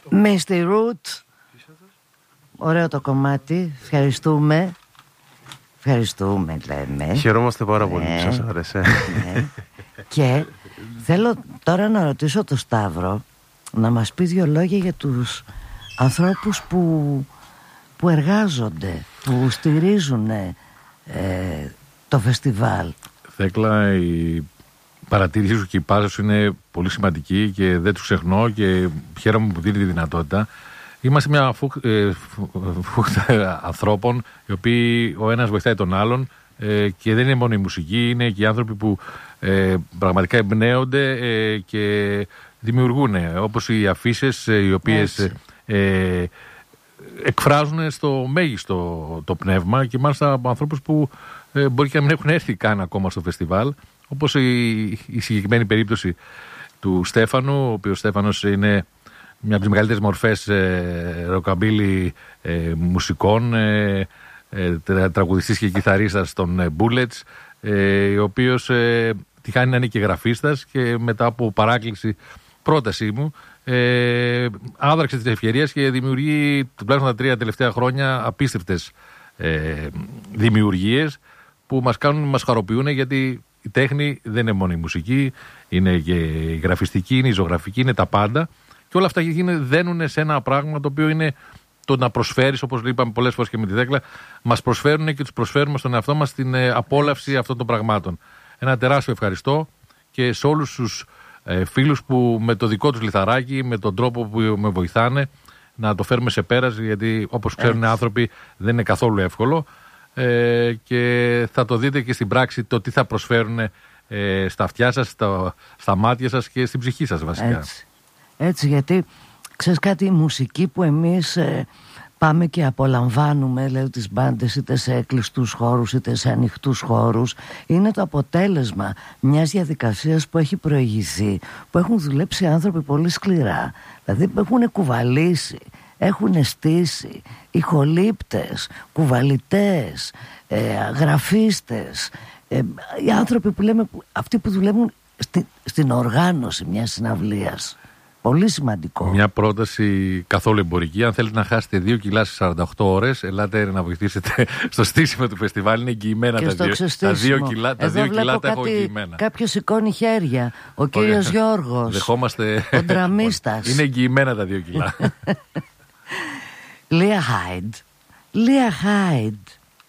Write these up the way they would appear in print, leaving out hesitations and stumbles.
Misty Root. Ωραίο το κομμάτι. Ευχαριστούμε. Ευχαριστούμε, λέμε. Χαιρόμαστε πάρα πολύ που σας άρεσε. Ναι. Και θέλω τώρα να ρωτήσω τον Σταύρο να μας πει 2 λόγια για τους ανθρώπους που εργάζονται, που στηρίζουν το φεστιβάλ. Θέκλα, η παρατήρηση σου και η πάσα σου είναι πολύ σημαντική και δεν τους ξεχνώ και χαίρομαι που δίνει τη δυνατότητα. Είμαστε μια φούχτα ανθρώπων οι οποίοι ο ένας βοηθάει τον άλλον και δεν είναι μόνο η μουσική, είναι και οι άνθρωποι που πραγματικά εμπνέονται και δημιουργούν, όπως οι αφίσες οι οποίες εκφράζουν στο μέγιστο το πνεύμα και μάλιστα από ανθρώπους που μπορεί και να μην έχουν έρθει καν ακόμα στο φεστιβάλ, όπως η συγκεκριμένη περίπτωση του Στέφανου, ο οποίος Στέφανος είναι μια από τις μεγαλύτερες μορφές ροκαμπίλι μουσικών, τραγουδιστής και κιθαρίστας των Bullets, ο οποίος τυχάνει να είναι και γραφίστας και μετά από παράκληση πρότασή μου άδραξε τις ευκαιρίες και δημιουργεί τουλάχιστον τα 3 τελευταία χρόνια απίστευτες δημιουργίες που μας χαροποιούν, γιατί η τέχνη δεν είναι μόνο η μουσική, είναι και η γραφιστική, είναι η ζωγραφική, είναι τα πάντα. Και όλα αυτά δένουν σε ένα πράγμα το οποίο είναι το να προσφέρεις, όπως είπαμε πολλές φορές και με τη Δέκλα, μας προσφέρουν και τους προσφέρουμε στον εαυτό μας την απόλαυση αυτών των πραγμάτων. Ένα τεράστιο ευχαριστώ και σε όλους τους φίλους που με το δικό τους λιθαράκι, με τον τρόπο που με βοηθάνε να το φέρουμε σε πέρας, γιατί όπως ξέρουν οι άνθρωποι δεν είναι καθόλου εύκολο και θα το δείτε και στην πράξη το τι θα προσφέρουν στα αυτιά σας, στα μάτια σας και στην ψυχή σας βασικά. Έτσι, γιατί ξέρεις κάτι, η μουσική που εμείς πάμε και απολαμβάνουμε, λέω, τις μπάντες είτε σε κλειστούς χώρους είτε σε ανοιχτούς χώρους, είναι το αποτέλεσμα μιας διαδικασίας που έχει προηγηθεί, που έχουν δουλέψει άνθρωποι πολύ σκληρά, δηλαδή έχουν κουβαλήσει, έχουν στήσει ηχολήπτες, κουβαλητές, γραφίστες, οι άνθρωποι που λέμε, αυτοί που δουλεύουν στην οργάνωση μιας συναυλίας. Πολύ σημαντικό. Μια πρόταση καθόλου εμπορική. Αν θέλετε να χάσετε 2 κιλά σε 48 ώρες, ελάτε να βοηθήσετε στο στήσιμο του φεστιβάλ. Είναι εγγυημένα τα 2 κιλά. Τα 2 κιλά τα έχω εγγυημένα. Κάποιος σηκώνει χέρια. Ο κύριος Γιώργος. Δεχόμαστε. Ο ντραμίστας. Είναι εγγυημένα τα 2 κιλά. Λία Χάιντ.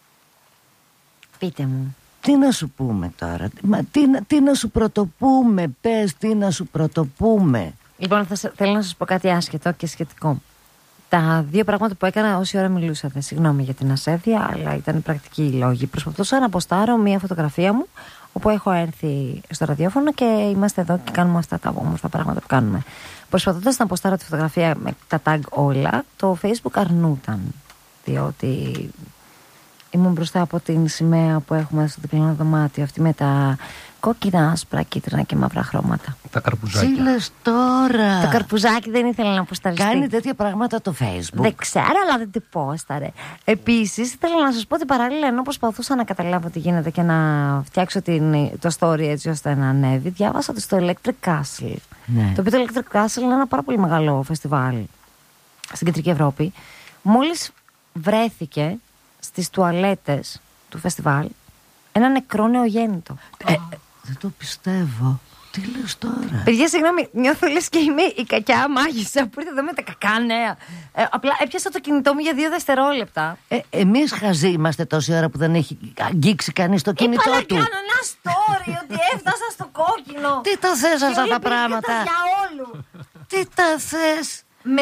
Πείτε μου. Τι να σου πούμε τώρα, τι να σου πρωτοπούμε, πες, τι να σου πρωτοπούμε. Λοιπόν, θέλω να σας πω κάτι άσχετο και σχετικό. Τα 2 πράγματα που έκανα όση ώρα μιλούσατε, συγγνώμη για την ασέβεια, αλλά ήταν πρακτικοί οι λόγοι. Προσπαθούσα να ποστάρω μια φωτογραφία μου, όπου έχω έρθει στο ραδιόφωνο και είμαστε εδώ και κάνουμε αυτά τα όμορφα πράγματα που κάνουμε. Προσπαθώντας να ποστάρω τη φωτογραφία με τα tag όλα, το Facebook αρνούταν, διότι ήμουν μπροστά από την σημαία που έχουμε στο διπλανό δωμάτιο, αυτή με τα κόκκινα, άσπρα, κίτρινα και μαύρα χρώματα. Τα καρπουζάκια. Τι λες τώρα? Το καρπουζάκι δεν ήθελε να ποσταριστεί. Κάνει τέτοια πράγματα το Facebook. Δεν ξέρω, αλλά δεν την πόσταρε. Επίσης, ήθελα να σας πω ότι παράλληλα, ενώ προσπαθούσα να καταλάβω τι γίνεται και να φτιάξω το story έτσι ώστε να ανέβει, διάβασα το στο Electric Castle. Ναι. Το οποίο το Electric Castle είναι ένα πάρα πολύ μεγάλο φεστιβάλ στην Κεντρική Ευρώπη. Μόλις βρέθηκε στις τουαλέτες του φεστιβάλ ένα νεκρό νεογέννητο. Δεν το πιστεύω. Τι λες τώρα? Παιδιά, συγγνώμη, νιώθω λες και είμαι η κακιά μάγισσα που ήρθε εδώ με τα κακά νέα. Απλά έπιασα το κινητό μου για 2 δευτερόλεπτα. Εμείς χαζοί είμαστε τόση ώρα που δεν έχει αγγίξει κανείς το κινητό του. Είπα να κάνω ένα story ότι έφτασα στο κόκκινο. Τι τα θες αυτά τα πράγματα? Για όλου. Τι τα θες? Με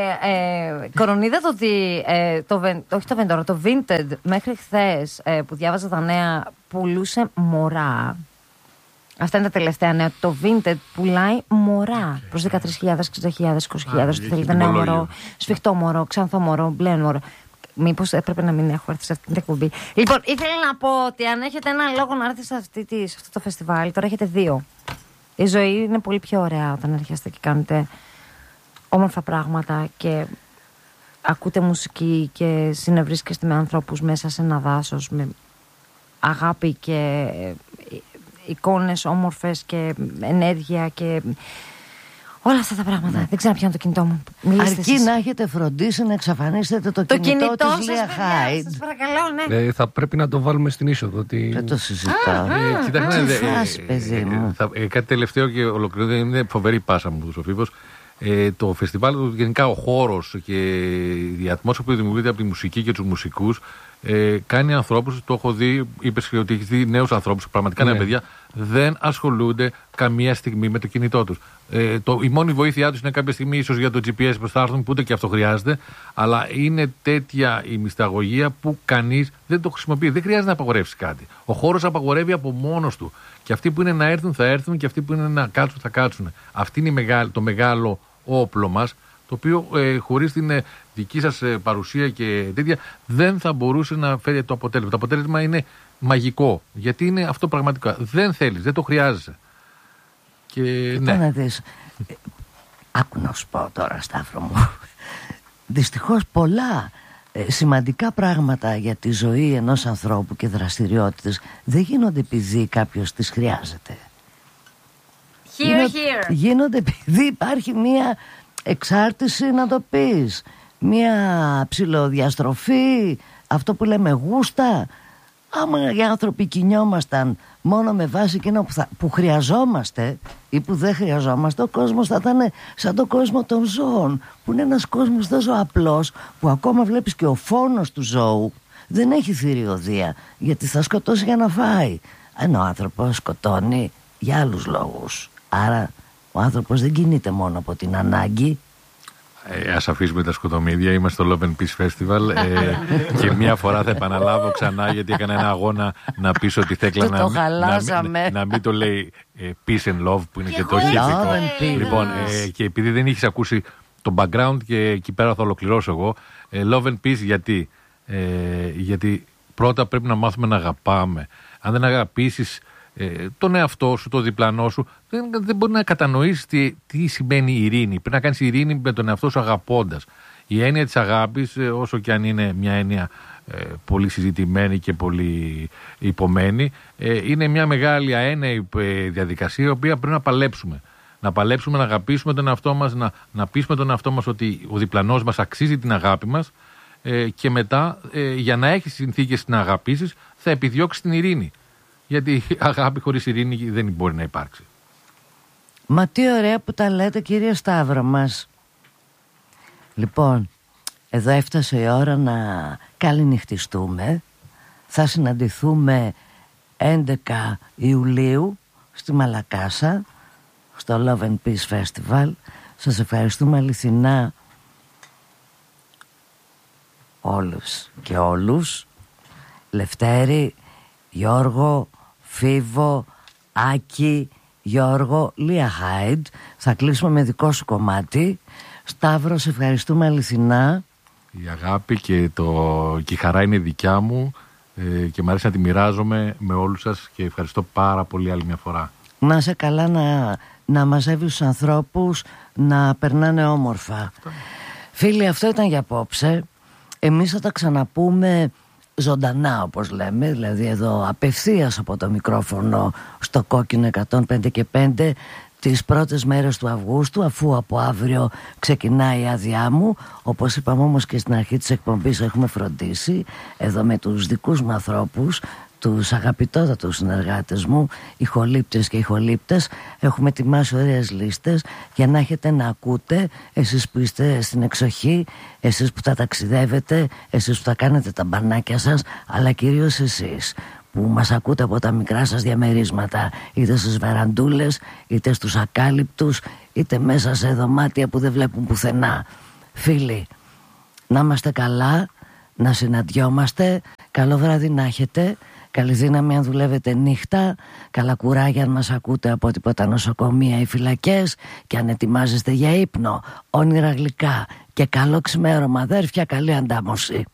κορονίδα το ότι όχι το Ventura, το Vinted μέχρι χθες που διάβαζα τα νέα πουλούσε μωρά. Αυτά είναι τα τελευταία νέα. Το Vinted πουλάει μωρά προς 13.000, 60.000, 20.000. Ό,τι θέλετε, νέο μωρό, σφιχτό μωρό, ξανθό μωρό, μπλε μωρό. Μήπως έπρεπε να μην έχω έρθει σε αυτή την εκπομπή. Λοιπόν, ήθελα να πω ότι αν έχετε ένα λόγο να έρθετε σε αυτό το φεστιβάλ, τώρα έχετε 2. Η ζωή είναι πολύ πιο ωραία όταν έρχεστε και κάνετε όμορφα πράγματα και ακούτε μουσική και συνευρίσκεστε με ανθρώπους μέσα σε ένα δάσος με αγάπη και εικόνες όμορφες και ενέργεια και Όλα αυτά τα πράγματα. Δεν ξέρω ποιο είναι το κινητό μου. Αρκεί να έχετε φροντίσει να εξαφανίσετε το κινητό της Λία Χάιντ. Σας παρακαλώ, ναι. Θα πρέπει να το βάλουμε στην είσοδο. Δεν το συζητάω. Κοιτάξτε, παιδί μου. Κάτι τελευταίο και ολοκληρώνεται. Είναι φοβερή πάσα μου ο Φίβος. Το φεστιβάλ, γενικά ο χώρος και η ατμόσφαιρα που δημιουργείται από τη μουσική και τους μουσικούς κάνει ανθρώπους, το έχω δει, είπες ότι έχεις δει νέους ανθρώπους, πραγματικά νέα παιδιά, δεν ασχολούνται καμία στιγμή με το κινητό τους. Η μόνη βοήθειά τους είναι κάποια στιγμή ίσως για το GPS που θα έρθουν, που ούτε και αυτό χρειάζεται, αλλά είναι τέτοια η μυσταγωγία που κανείς δεν το χρησιμοποιεί. Δεν χρειάζεται να απαγορεύσει κάτι. Ο χώρος απαγορεύει από μόνος του. Και αυτοί που είναι να έρθουν θα έρθουν και αυτοί που είναι να κάτσουν θα κάτσουν. Αυτή είναι το μεγάλο όπλο μας, το οποίο χωρίς την δική σας παρουσία και τέτοια δεν θα μπορούσε να φέρει το αποτέλεσμα. Το αποτέλεσμα είναι μαγικό, γιατί είναι αυτό πραγματικά. Δεν θέλεις, δεν το χρειάζεσαι. Και ναι. Να δεις, άκου να σου πω τώρα, Σταύρο μου, δυστυχώς πολλά σημαντικά πράγματα για τη ζωή ενός ανθρώπου και δραστηριότητες δεν γίνονται επειδή κάποιος τις χρειάζεται. Γίνονται επειδή υπάρχει μία εξάρτηση, να το πεις, μία ψιλοδιαστροφή, αυτό που λέμε γούστα. Άμα οι άνθρωποι κινιόμασταν μόνο με βάση εκείνο που χρειαζόμαστε ή που δεν χρειαζόμαστε, ο κόσμος θα ήταν σαν τον κόσμο των ζώων, που είναι ένας κόσμος τόσο απλός που ακόμα βλέπεις και ο φόνος του ζώου δεν έχει θηριωδία, γιατί θα σκοτώσει για να φάει, ενώ ο άνθρωπος σκοτώνει για άλλους λόγους. Άρα ο άνθρωπος δεν κινείται μόνο από την ανάγκη. Ας αφήσουμε τα σκοτομίδια. Είμαστε στο Love and Peace Festival και μία φορά θα επαναλάβω ξανά, γιατί έκανα ένα αγώνα να πεις ότι Θέκλα να μην το λέει Peace and Love, που είναι και το χειρικό. Λοιπόν, και επειδή δεν έχεις ακούσει το background, και εκεί πέρα θα ολοκληρώσω εγώ. Love and Peace γιατί πρώτα πρέπει να μάθουμε να αγαπάμε. Αν δεν αγαπήσεις τον εαυτό σου, τον διπλανό σου, δεν μπορεί να κατανοήσει τι σημαίνει ειρήνη. Πρέπει να κάνεις ειρήνη με τον εαυτό σου αγαπώντας. Η έννοια της αγάπης, όσο και αν είναι μια έννοια πολύ συζητημένη και πολύ υπομένη, είναι μια μεγάλη αένεη διαδικασία, η οποία πρέπει να παλέψουμε. Να παλέψουμε, να αγαπήσουμε τον εαυτό μας, να πείσουμε τον εαυτό μας ότι ο διπλανός μας αξίζει την αγάπη μας, και μετά, για να έχεις συνθήκες να αγαπήσεις, θα επιδιώξεις την ειρήνη. Γιατί αγάπη χωρίς ειρήνη δεν μπορεί να υπάρξει. Μα τι ωραία που τα λέτε, κύριε Σταύρο μας. Λοιπόν, εδώ έφτασε η ώρα να καληνυχτιστούμε. Θα συναντηθούμε 11 Ιουλίου στη Μαλακάσα, στο Love and Peace Festival. Σας ευχαριστούμε αληθινά όλους και όλους. Λευτέρη, Γιώργο, Φίβο, Άκη, Γιώργο, Λία Χάιντ. Θα κλείσουμε με δικό σου κομμάτι. Σταύρο, σε ευχαριστούμε αληθινά. Η αγάπη και η χαρά είναι δικιά μου, και μου αρέσει να τη μοιράζομαι με όλους σας, και ευχαριστώ πάρα πολύ άλλη μια φορά. Να είσαι καλά, να μαζεύεις τους ανθρώπους, να περνάνε όμορφα. Φίλοι, αυτό ήταν για απόψε. Εμείς θα τα ξαναπούμε ζωντανά, όπως λέμε, δηλαδή εδώ απευθείας από το μικρόφωνο στο Κόκκινο 105.5 τις πρώτες μέρες του Αυγούστου, αφού από αύριο ξεκινάει η άδειά μου. Όπως είπαμε όμως και στην αρχή της εκπομπής, έχουμε φροντίσει εδώ με τους δικούς μου ανθρώπους, τους αγαπητότατους συνεργάτες μου, ηχολήπτες και ηχολήπτες, έχουμε ετοιμάσει ωραίες λίστες για να έχετε να ακούτε, εσείς που είστε στην εξοχή, εσείς που τα ταξιδεύετε, εσείς που τα κάνετε τα μπανάκια σας, αλλά κυρίως εσείς που μας ακούτε από τα μικρά σας διαμερίσματα, είτε στις βεραντούλες, είτε στους ακάλυπτους, είτε μέσα σε δωμάτια που δεν βλέπουν πουθενά. Φίλοι, να είμαστε καλά, να συναντιόμαστε, καλό βράδυ να έχετε. Καλή δύναμη αν δουλεύετε νύχτα. Καλά κουράγια αν μας ακούτε από τίποτα νοσοκομεία ή φυλακές. Και αν ετοιμάζεστε για ύπνο, όνειρα γλυκά. Και καλό ξημέρωμα, αδέρφια, καλή αντάμωση.